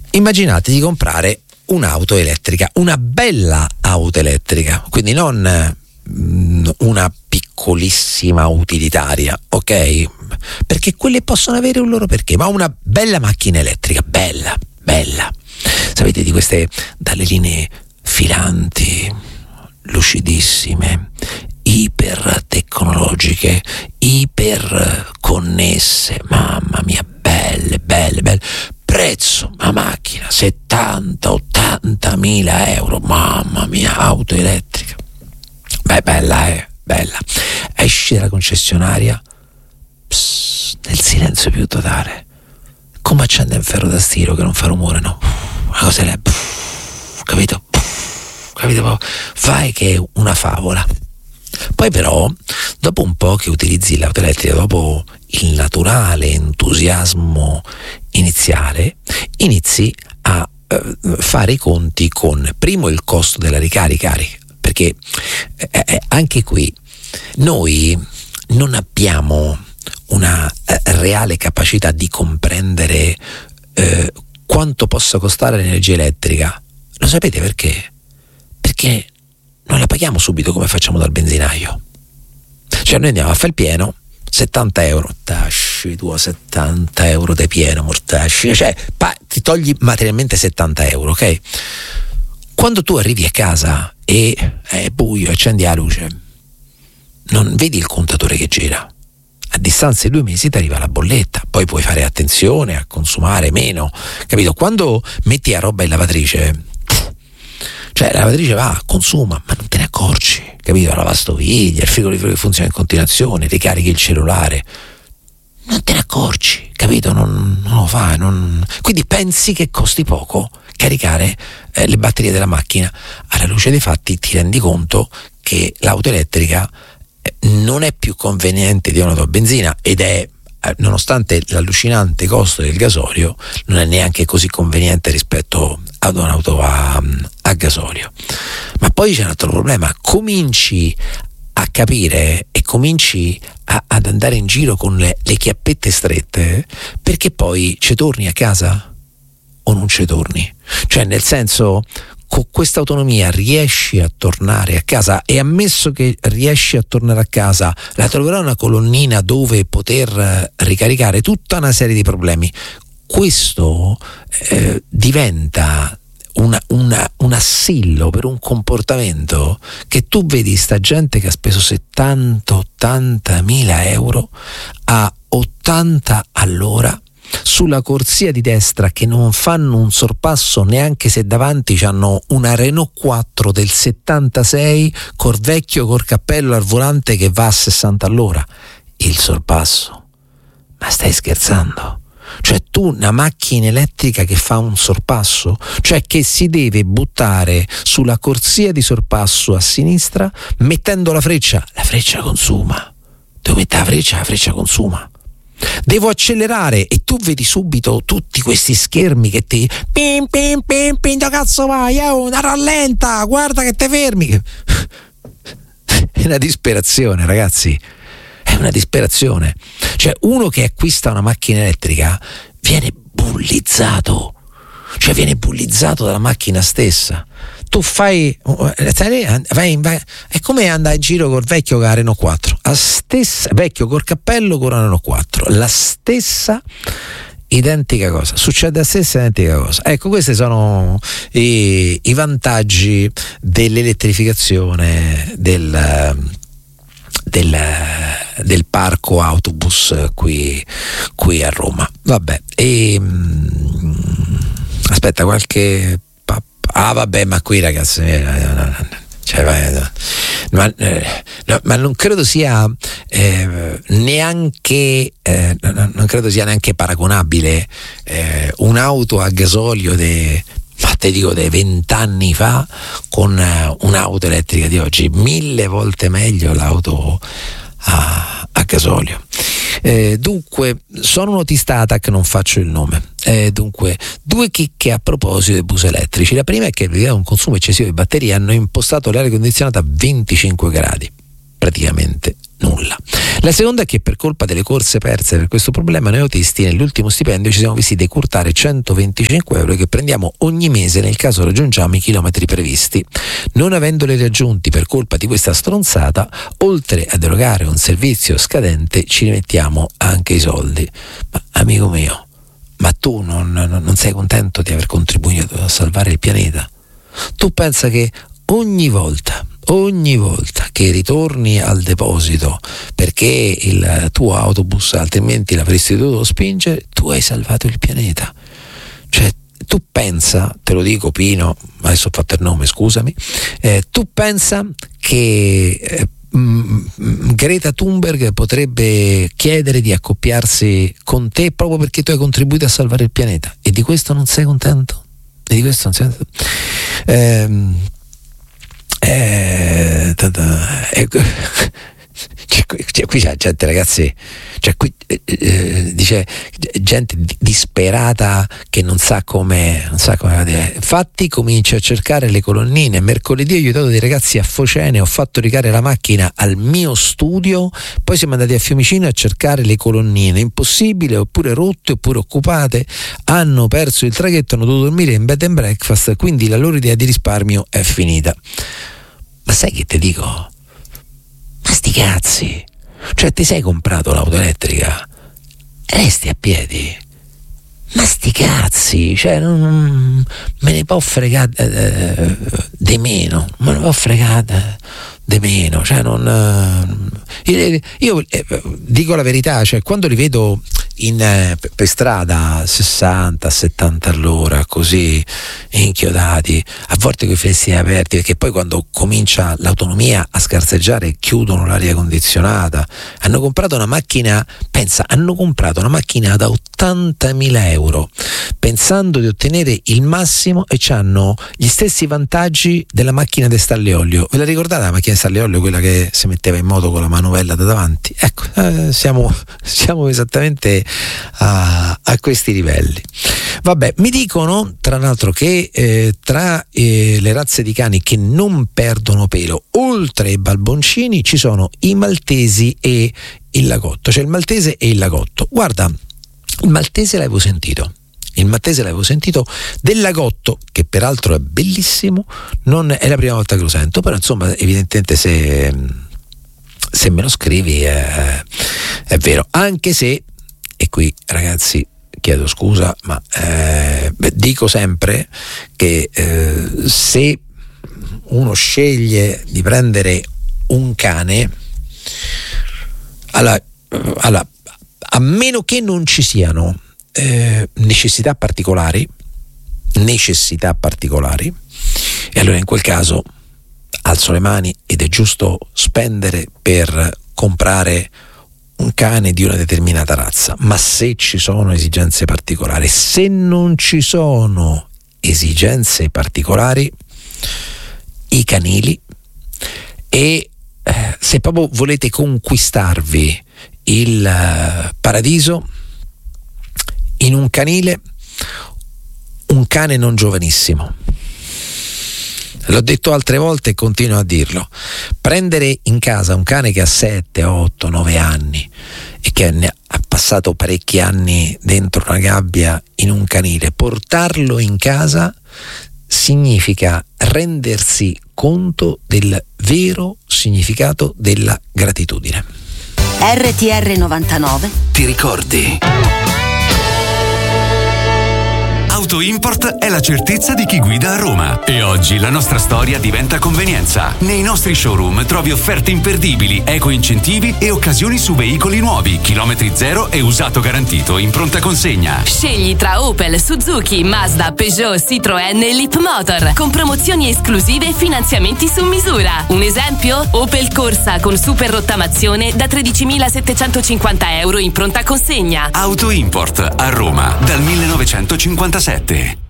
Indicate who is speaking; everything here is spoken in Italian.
Speaker 1: immaginate di comprare un'auto elettrica, una bella auto elettrica, quindi non una piccolissima utilitaria, ok? Perché quelle possono avere un loro perché, ma una bella macchina elettrica, bella, sapete, di queste dalle linee filanti, lucidissime, iper tecnologiche, iper connesse, mamma mia, belle. Prezzo, una macchina 70-80 mila euro, mamma mia, auto elettrica. Beh, bella. Esci dalla concessionaria, nel silenzio più totale, come accende un ferro da stiro che non fa rumore, no? Una cosa è capito? Vai che è una favola. Poi però, dopo un po' che utilizzi l'auto elettrica, dopo il naturale entusiasmo iniziale, inizi a fare i conti con, primo, il costo della ricarica, perché anche qui noi non abbiamo una reale capacità di comprendere quanto possa costare l'energia elettrica. Lo sapete perché? Perché non la paghiamo subito come facciamo dal benzinaio. Cioè noi andiamo a fare il pieno, 70 euro, tasci tu a 70 euro di pieno, mortasci, cioè ti togli materialmente 70 euro, ok? Quando tu arrivi a casa e è buio, accendi la luce, non vedi il contatore che gira. A distanza di 2 mesi ti arriva la bolletta, poi puoi fare attenzione a consumare meno, capito? Quando metti la roba in lavatrice, cioè la lavatrice va, consuma, ma non te ne accorgi, capito? La lavastoviglie, il frigorifero che funziona in continuazione, ricarichi il cellulare, non te ne accorgi, capito? Non lo fa, quindi pensi che costi poco caricare le batterie della macchina. Alla luce dei fatti ti rendi conto che l'auto elettrica non è più conveniente di un'auto a benzina ed è, nonostante l'allucinante costo del gasolio, non è neanche così conveniente rispetto ad un'auto a gasolio. Ma poi c'è un altro problema: cominci a capire e cominci ad andare in giro con le chiappette strette, perché poi ci torni a casa o non ci torni? Cioè, nel senso, con questa autonomia riesci a tornare a casa, e ammesso che riesci a tornare a casa, la troverai una colonnina dove poter ricaricare, tutta una serie di problemi. Questo diventa un assillo per un comportamento che tu vedi sta gente che ha speso 70-80 mila euro a 80 all'ora sulla corsia di destra, che non fanno un sorpasso neanche se davanti c'hanno una Renault 4 del 76 col cappello al volante che va a 60 all'ora. Il sorpasso? Ma stai scherzando? Cioè, tu, una macchina elettrica che fa un sorpasso, cioè che si deve buttare sulla corsia di sorpasso a sinistra mettendo la freccia consuma. Devo mettere la freccia consuma. Devo accelerare e tu vedi subito tutti questi schermi che ti pim pim pim pim, da cazzo vai, una rallenta, guarda che te fermi. È una disperazione, ragazzi, è una disperazione. Cioè, uno che acquista una macchina elettrica viene bullizzato, cioè viene bullizzato dalla macchina stessa. Tu vai, è come andare in giro col vecchio con la Renault 4, la stessa, vecchio col cappello con la Renault 4, la stessa identica cosa, succede la stessa identica cosa. Ecco, questi sono i vantaggi dell'elettrificazione del parco autobus qui a Roma. Vabbè, aspetta, qualche vabbè, ma qui, ragazzi, ma non credo sia neanche paragonabile un'auto a gasolio dei 20 anni fa con un'auto elettrica di oggi. 1000 volte meglio l'auto a gasolio. Dunque, sono notistata che non faccio il nome. Dunque, 2 chicche a proposito dei bus elettrici. La prima è che, per un consumo eccessivo di batterie, hanno impostato l'aria condizionata a 25 gradi, praticamente nulla. La seconda è che per colpa delle corse perse per questo problema noi autisti nell'ultimo stipendio ci siamo visti decurtare 125 euro che prendiamo ogni mese nel caso raggiungiamo i chilometri previsti. Non avendoli raggiunti per colpa di questa stronzata, oltre ad erogare un servizio scadente ci rimettiamo anche i soldi. Ma amico mio, ma tu non sei contento di aver contribuito a salvare il pianeta? Tu pensa che ogni volta che ritorni al deposito perché il tuo autobus altrimenti l'avresti dovuto spingere, tu hai salvato il pianeta. Cioè, tu pensa, te lo dico Pino, adesso ho fatto il nome, scusami, tu pensa che Greta Thunberg potrebbe chiedere di accoppiarsi con te proprio perché tu hai contribuito a salvare il pianeta, e di questo non sei contento? E di questo non sei contento? Qui c'è gente, ragazzi, qui dice gente disperata che non sa come dire. Infatti comincia a cercare le colonnine. Mercoledì ho aiutato dei ragazzi a Focene, ho fatto ricare la macchina al mio studio, poi siamo andati a Fiumicino a cercare le colonnine, impossibile, oppure rotte oppure occupate, hanno perso il traghetto, hanno dovuto dormire in bed and breakfast, quindi la loro idea di risparmio è finita. Ma sai che ti dico? Ma sti cazzi, cioè ti sei comprato l'auto elettrica, resti a piedi? Ma sti cazzi, cioè non me ne può fregare di meno, me ne può fregare di meno, cioè io dico la verità, cioè quando li vedo per strada 60-70 all'ora così inchiodati, a volte con i finestrini aperti, perché poi quando comincia l'autonomia a scarseggiare chiudono l'aria condizionata. Hanno comprato una macchina, pensa, hanno comprato una macchina da 80.000 euro pensando di ottenere il massimo e hanno gli stessi vantaggi della macchina di Stagliolio. Ve la ricordate la macchina di Stagliolio, quella che si metteva in moto con la manovella da davanti? Ecco, siamo esattamente a questi livelli. Vabbè, mi dicono tra l'altro che tra le razze di cani che non perdono pelo, oltre ai balboncini, ci sono i maltesi e il lagotto, cioè il maltese e il lagotto. Guarda, il maltese l'avevo sentito, del lagotto, che peraltro è bellissimo, non è la prima volta che lo sento, però insomma evidentemente se me lo scrivi è vero, anche se, e qui ragazzi chiedo scusa, ma dico sempre che se uno sceglie di prendere un cane, allora a meno che non ci siano necessità particolari, e allora in quel caso alzo le mani ed è giusto spendere per comprare un cane di una determinata razza. Ma se ci sono esigenze particolari, se non ci sono esigenze particolari, i canili, e se proprio volete conquistarvi il paradiso, in un canile, un cane non giovanissimo. L'ho detto altre volte e continuo a dirlo: prendere in casa un cane che ha 7, 8, 9 anni e che ha passato parecchi anni dentro una gabbia in un canile, portarlo in casa significa rendersi conto del vero significato della gratitudine.
Speaker 2: RTR 99
Speaker 3: ti ricordi? Auto Import è la certezza di chi guida a Roma e oggi la nostra storia diventa convenienza. Nei nostri showroom trovi offerte imperdibili, eco incentivi e occasioni su veicoli nuovi, chilometri zero e usato garantito in pronta consegna.
Speaker 4: Scegli tra Opel, Suzuki, Mazda, Peugeot, Citroën e Leapmotor con promozioni esclusive e finanziamenti su misura. Un esempio? Opel Corsa con super rottamazione da 13.750 euro in pronta consegna.
Speaker 3: Auto Import a Roma dal 1957.